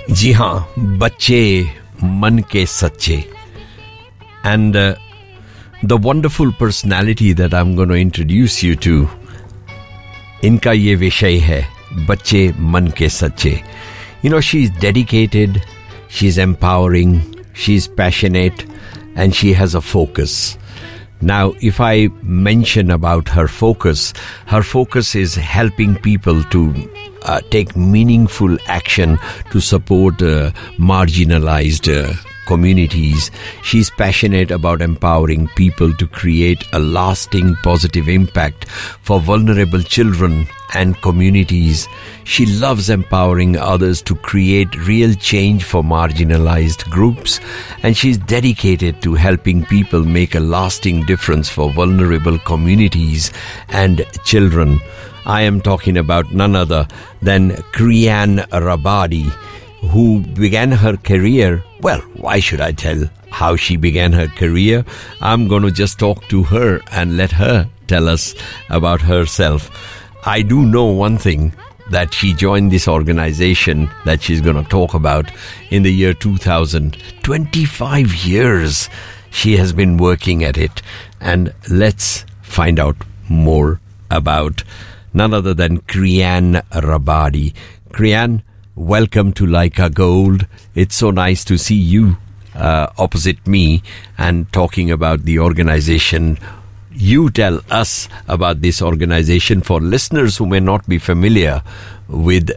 जी हाँ, बच्चे मन के सच्चे. And the wonderful personality that I'm going to introduce you to, इनका ये विषय है, बच्चे मन के सच्चे. You know, she's dedicated, she's empowering, she's passionate, and she has a focus. Now, if I mention about her focus is helping people to take meaningful action to support marginalized communities. She's passionate about empowering people to create a lasting positive impact for vulnerable children and communities. She loves empowering others to create real change for marginalized groups, and she's dedicated to helping people make a lasting difference for vulnerable communities and children. I am talking about none other than Kriyan Rabadi, who began her career. Well, why should I tell how she began her career? I'm going to just talk to her and let her tell us about herself. I do know one thing, that she joined this organization that she's going to talk about in the year 2000. 25 years she has been working at it. And let's find out more about none other than Kriyan Rabadi. Kriyan, welcome to Laika Gold. It's so nice to see you opposite me and talking about the organization. You tell us about this organization for listeners who may not be familiar with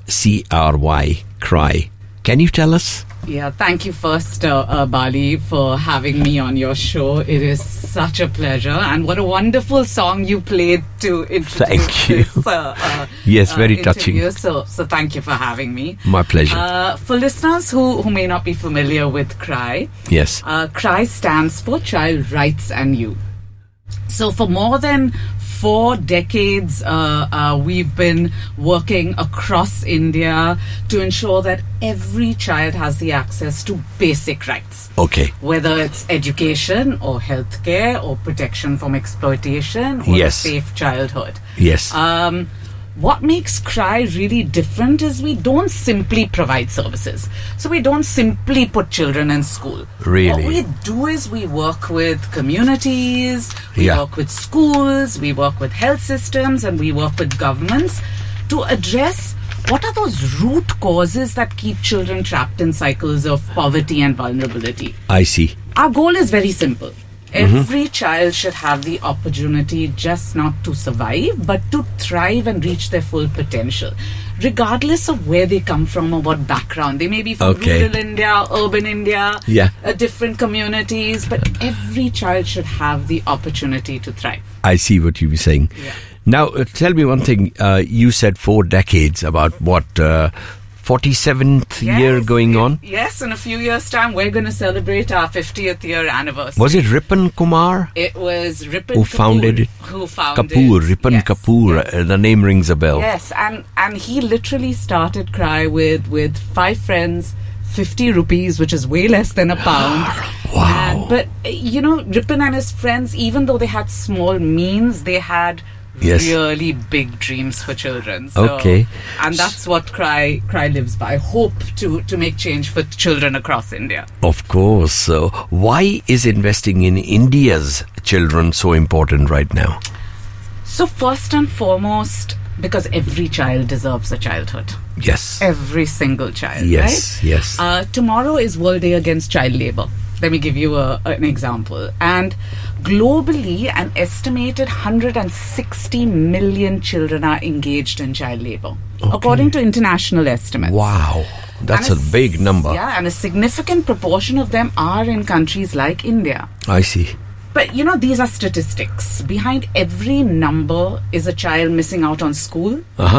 CRY. Can you tell us? Yeah, thank you first, Bali, for having me on your show. It is such a pleasure. And what a wonderful song you played to introduce thank you. This yes, very touching. So thank you for having me. My pleasure. For listeners who may not be familiar with CRY, yes, CRY stands for Child Rights and You. So for more than 4 decades, we've been working across India to ensure that every child has the access to basic rights. Okay. Whether it's education or healthcare or protection from exploitation or yes, a safe childhood. Yes. What makes CRY really different is we don't simply provide services. So we don't simply put children in school. Really? What we do is we work with communities, we work with schools, we work with health systems, and we work with governments to address what are those root causes that keep children trapped in cycles of poverty and vulnerability. I see. Our goal is very simple. Every child should have the opportunity just not to survive, but to thrive and reach their full potential, regardless of where they come from or what background. They may be from rural India, urban India, different communities, but every child should have the opportunity to thrive. I see what you were saying. Yeah. Now, tell me one thing. You said 4 decades, about what, 47th year going on? Yes, in a few years' time, we're going to celebrate our 50th year anniversary. Was it Ripon Kumar? It was Ripon who founded it? Ripon Kapoor. The name rings a bell. Yes, and he literally started CRY with 5 friends, 50 rupees, which is way less than a pound. Wow. But, you know, Ripon and his friends, even though they had small means, they had really big dreams for children. So, and that's what CRY lives by. Hope to make change for children across India. Of course. So why is investing in India's children so important right now? So first and foremost, because every child deserves a childhood. Yes. Every single child. Yes, right? yes. Tomorrow is World Day Against Child Labour. Let me give you an example. And globally, an estimated 160 million children are engaged in child labor, according to international estimates. Wow, that's a big number. Yeah, and a significant proportion of them are in countries like India. I see. But, you know, these are statistics. Behind every number is a child missing out on school,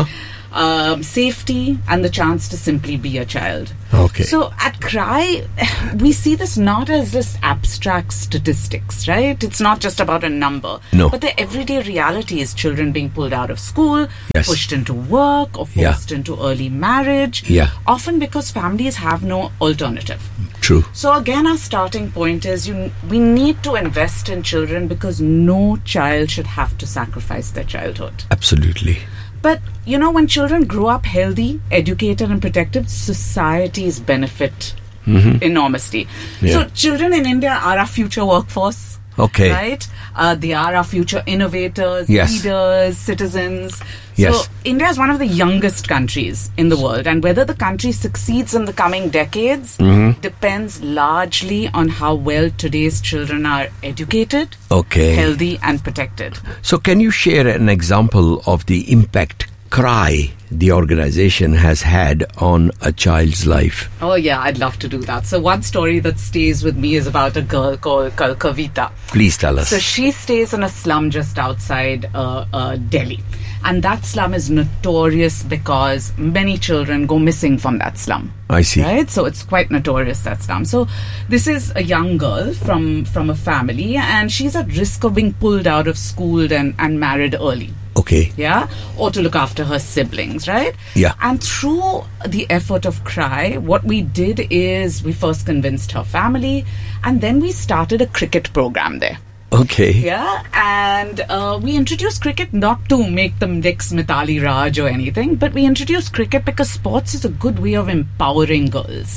safety, and the chance to simply be a child. Okay. So at CRY, we see this not as just abstract statistics, right? It's not just about a number. No. But the everyday reality is children being pulled out of school, pushed into work, or forced into early marriage. Often because families have no alternative. True. So again, our starting point is we need to invest in children because no child should have to sacrifice their childhood. Absolutely. But, when children grow up healthy, educated and protected, societies benefit enormously. Yeah. So children in India are our future workforce. Okay. Right? They are our future innovators, Yes. leaders, citizens. Yes. So India is one of the youngest countries in the world, and whether the country succeeds in the coming decades depends largely on how well today's children are educated, Okay. healthy and protected. So can you share an example of the impact CRY, the organization, has had on a child's life? Oh yeah, I'd love to do that. So one story that stays with me is about a girl called Kavita. Please tell us. So she stays in a slum just outside Delhi. And that slum is notorious because many children go missing from that slum. I see. Right? So it's quite notorious, that slum. So this is a young girl from a family, and she's at risk of being pulled out of school and married early. Okay. Yeah, or to look after her siblings, right? Yeah. And through the effort of CRY, what we did is we first convinced her family, and then we started a cricket program there. Okay. Yeah, and we introduced cricket not to make them next Mithali Raj or anything, but we introduced cricket because sports is a good way of empowering girls.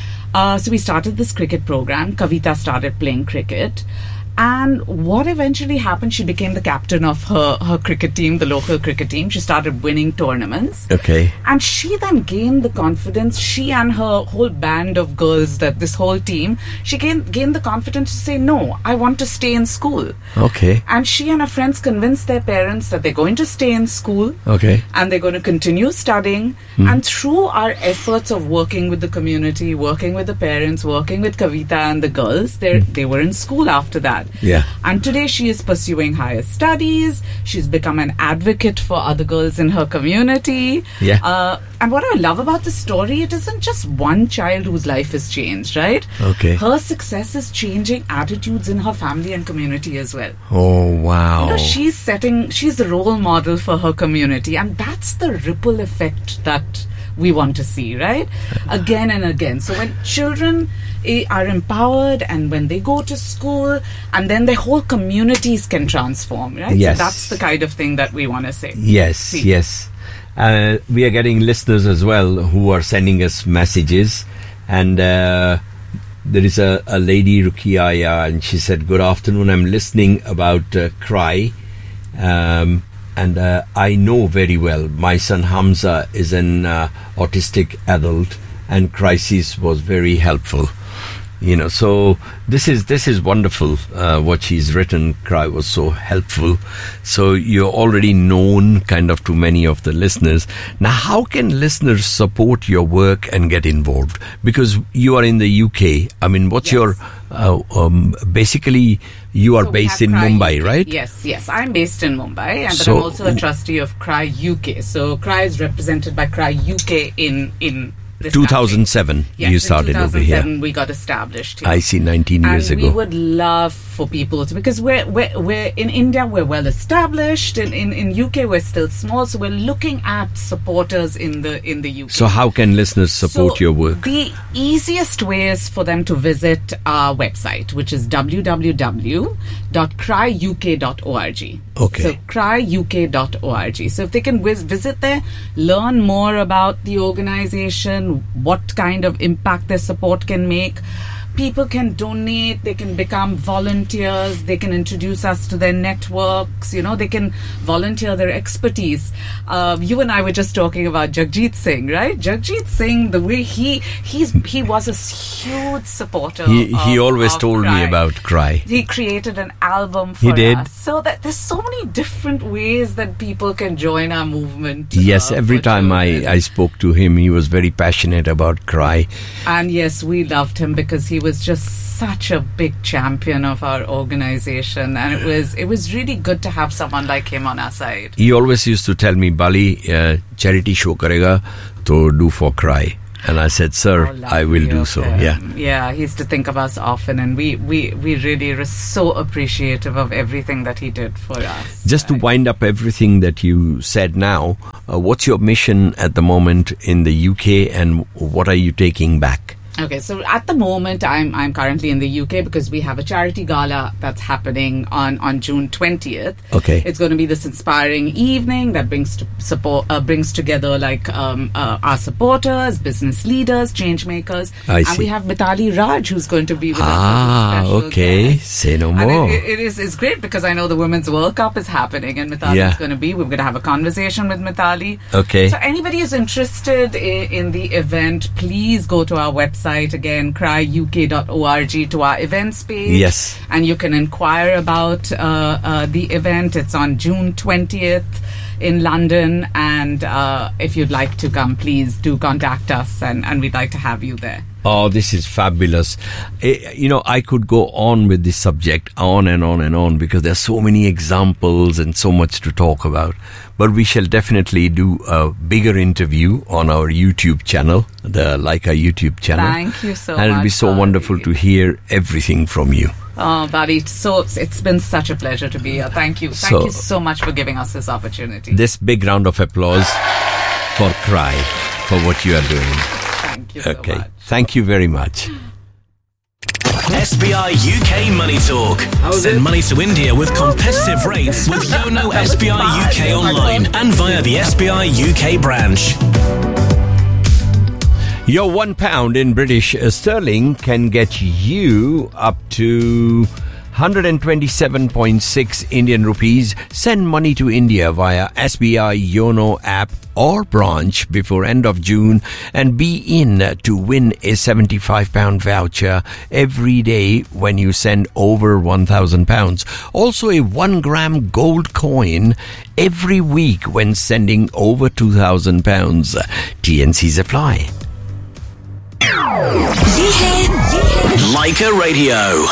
So we started this cricket program. Kavita started playing cricket. And what eventually happened, she became the captain of her cricket team, the local cricket team. She started winning tournaments. Okay. And she then gained the confidence, she and her whole band of girls, that this whole team, she gained the confidence to say, no, I want to stay in school. Okay. And she and her friends convinced their parents that they're going to stay in school. Okay. And they're going to continue studying. And through our efforts of working with the community, working with the parents, working with Kavita and the girls, they were in school after that. Yeah. And today she is pursuing higher studies. She's become an advocate for other girls in her community. Yeah. And what I love about this story, it isn't just one child whose life has changed, right? Okay. Her success is changing attitudes in her family and community as well. Oh, wow. She's the role model for her community, and that's the ripple effect that we want to see, right? Again and again. So when children are empowered, and when they go to school, and then their whole communities can transform, right? Yes. So that's the kind of thing that we want to say. Yes, yes. We are getting listeners as well who are sending us messages, and there is a lady, Rukiya, and she said, good afternoon, I'm listening about CRY, and I know very well my son Hamza is an autistic adult, and Crisis was very helpful. So this is wonderful. What she's written, CRY was so helpful. So you're already known kind of to many of the listeners. Now, how can listeners support your work and get involved? Because you are in the UK. I mean, what's your basically you are based in Mumbai, UK. right? Yes. I'm based in Mumbai, but I'm also a trustee of CRY UK. So CRY is represented by CRY UK in 2007, you started over here. 2007 we got established here. I see, 19 years ago. And we would love for people to, because we're in India, we're well established. In UK, we're still small, so we're looking at supporters in the UK. So how can listeners support your work? The easiest way is for them to visit our website, which is www.cryuk.org. Okay. So cryuk.org. So if they can visit there, learn more about the organization, what kind of impact their support can make. People can donate, they can become volunteers, they can introduce us to their networks, they can volunteer their expertise. You and I were just talking about Jagjit Singh, right? Jagjit Singh, the way he was a huge supporter. He always told CRY. me about CRY. He created an album for did. us. So that there's so many different ways that people can join our movement. Yes, every for time children. I spoke to him, he was very passionate about CRY. And yes, we loved him because he was just such a big champion of our organization, and it was really good to have someone like him on our side. He always used to tell me, Bali, charity show karega, to do for CRY. And I said, sir, I will do so. Yeah. Yeah, he used to think of us often, and we really were so appreciative of everything that he did for us. Just to wind up everything that you said now, what's your mission at the moment in the UK, and what are you taking back? Okay, so at the moment, I'm currently in the UK because we have a charity gala that's happening on June 20th. Okay. It's going to be this inspiring evening that brings together like our supporters, business leaders, change makers. I see. And we have Mithali Raj who's going to be with us. Ah, as a special okay. guest. Say no And more. it's great because I know the Women's World Cup is happening and Mithali Yeah. is going to be. We're going to have a conversation with Mithali. Okay. So anybody who's interested in the event, please go to our website again, cryuk.org, to our events page. Yes. And you can inquire about the event. It's on June 20th in London. And if you'd like to come, please do contact us and we'd like to have you there. Oh, this is fabulous. I could go on with this subject on and on and on because there's so many examples and so much to talk about. But we shall definitely do a bigger interview on our YouTube channel, the Leica YouTube channel. Thank you so much. And it'll be so Bobby. wonderful to hear everything from you. Oh, Bobby, it's been such a pleasure to be here. Thank you. Thank you so much for giving us this opportunity. This big round of applause for Cry, for what you are doing. Thank you so Okay. much. Thank you very much. SBI UK Money Talk. Send money to India with competitive rates with Yono SBI UK online and via the SBI UK branch. Your £1 in British sterling can get you up to 127.6 Indian rupees. Send money to India via SBI Yono app or branch before end of June and be in to win a £75 voucher every day when you send over £1,000. Also a 1 gram gold coin every week when sending over £2,000. TNCs apply. Leica Radio.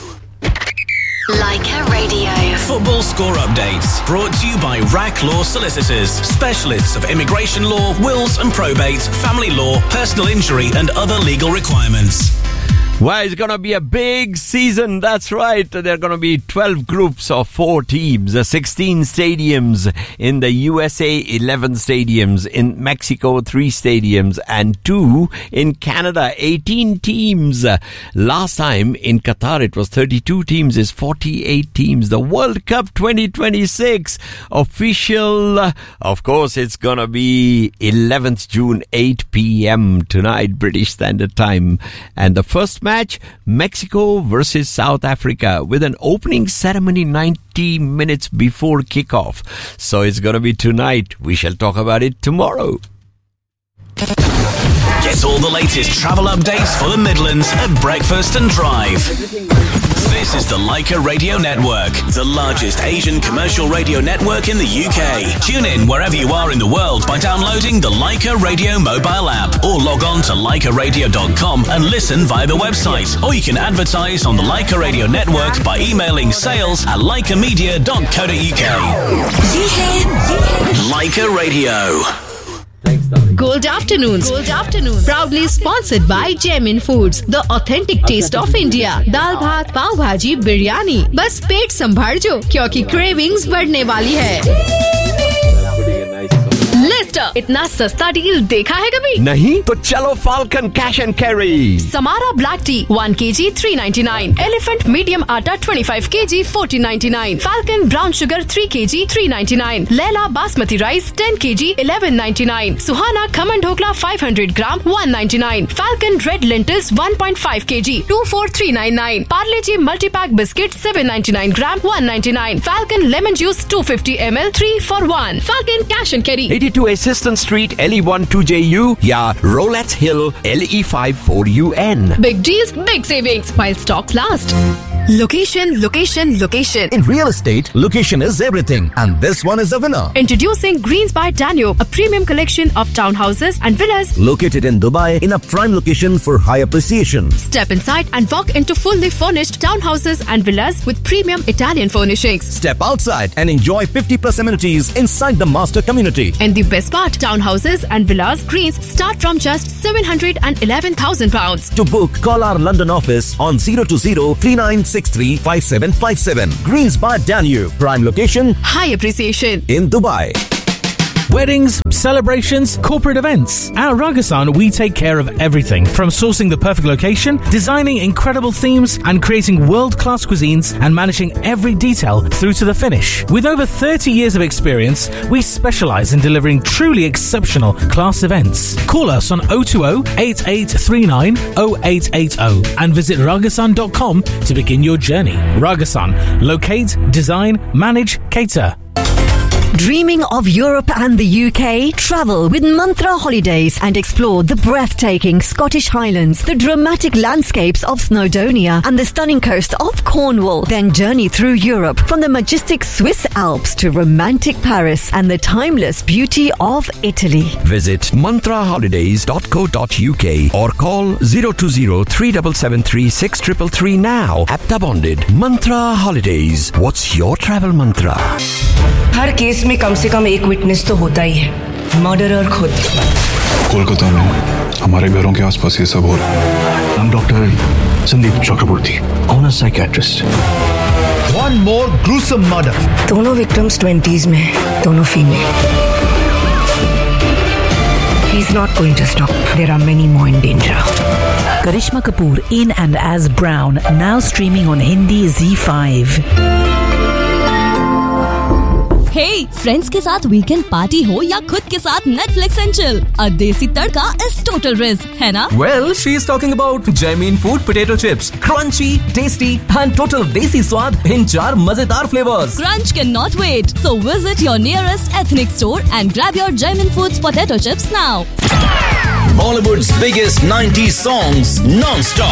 Leica Radio. Football score updates brought to you by Rack Law Solicitors, specialists of immigration law, wills and probate, family law, personal injury and other legal requirements. Well, it's going to be a big season. That's right. There are going to be 12 groups of 4 teams, 16 stadiums in the USA, 11 stadiums in Mexico, 3 stadiums and 2 in Canada, 18 teams. Last time in Qatar, it was 32 teams. It's 48 teams. The World Cup 2026 official. Of course, it's going to be 11th June, 8 p.m. tonight, British Standard Time. And the first match, Mexico versus South Africa, with an opening ceremony 90 minutes before kickoff. So it's going to be tonight. We shall talk about it tomorrow. Get all the latest travel updates for the Midlands at Breakfast and Drive. This is the Leica Radio Network, the largest Asian commercial radio network in the UK. Tune in wherever you are in the world by downloading the Leica Radio mobile app or log on to leicaradio.com and listen via the website. Or you can advertise on the Leica Radio Network by emailing sales@leicamedia.co.uk. Leica Radio. Gold Afternoons. Proudly sponsored by Gemin Foods, the authentic taste of India. दाल भात, पाव भाजी, बिरयानी. बस पेट संभाल जो, क्योंकि cravings बढ़ने वाली है. Leicester, इतना सस्ता डील देखा है कभी? नहीं तो चलो Falcon Cash and Carry. Samara Black Tea 1 kg 399. Elephant Medium Atta 25 kg 1499. Falcon Brown Sugar 3 kg 399. Leila Basmati Rice 10 kg 1199. Suhana Khaman Dhokla 500 gram 199. Falcon Red Lentils 1.5 kg 24399. Parle G Multi-Pack Biscuit 799 gram 199. Falcon Lemon Juice 250 ml 3 for 1. Falcon Cash and Carry 82 Assistant Street, LE1 2JU, या Rolettes Hill, LE5 4UN. Big deals, big savings while stocks last. Location. In real estate, location is everything. And this one is a winner. Introducing Greens by Danube, a premium collection of townhouses and villas. Located in Dubai in a prime location for high appreciation. Step inside and walk into fully furnished townhouses and villas with premium Italian furnishings. Step outside and enjoy 50+ amenities inside the master community. And the best part, townhouses and villas Greens start from just £711,000. To book, call our London office on 020-3963-5757. Greens by Danube, prime location High appreciation in Dubai. Weddings, celebrations, corporate events. At Ragasan, we take care of everything from sourcing the perfect location, designing incredible themes, and creating world-class cuisines and managing every detail through to the finish. With over 30 years of experience, we specialize in delivering truly exceptional class events. Call us on 020-8839-0880 and visit ragasan.com to begin your journey. Ragasan. Locate, design, manage, cater. Dreaming of Europe and the UK? Travel with Mantra Holidays and explore the breathtaking Scottish Highlands, the dramatic landscapes of Snowdonia and the stunning coast of Cornwall. Then journey through Europe from the majestic Swiss Alps to romantic Paris and the timeless beauty of Italy. Visit mantraholidays.co.uk or call 020-3773-6333 now. Apta bonded. Mantra Holidays. What's your travel mantra? Her case में कम से कम एक witness तो होता ही है, murderer खुद। कोलकाता में हमारे घरों के आसपास ये सब हो रहा है। I'm Dr. Sandeep Chakraborty, I'm a psychiatrist. One more gruesome murder. दोनों विक्टिम्स 20s में, दोनों female. He's not going to stop. There are many more in danger. Karishma Kapoor in and as Brown, now streaming on Hindi ZEE5. Hey, friends के साथ weekend party हो या खुद के साथ नेटफ्लिक्स एंड चिल, अ देसी तड़का इज टोटल रिस्क, है ना? Well, she is talking about Jamin Food potato chips, crunchy, tasty, and total desi स्वाद in 4 मजेदार flavors. Crunch cannot wait, so visit your nearest ethnic store and grab your Jamin Foods potato chips now. Bollywood's biggest 90s songs non-stop.